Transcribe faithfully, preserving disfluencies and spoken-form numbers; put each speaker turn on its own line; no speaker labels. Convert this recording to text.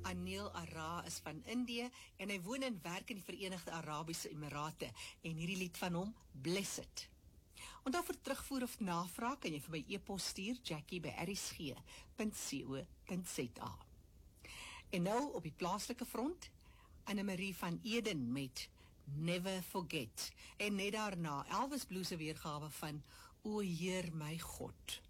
Anil Ara is van Indië en hy woon en werk in die Verenigde Arabiese Emirate en hierdie lied van hom, Bless It. Onthou vir terugvoer of navraag kan jy vir my e-pos stuur, Jackie by r s g punt co punt z a. En nou op die plaaslike front, Annemarie van Eden met Never Forget. En net daarna, Elvis Blues se weergawe van O Heer my God.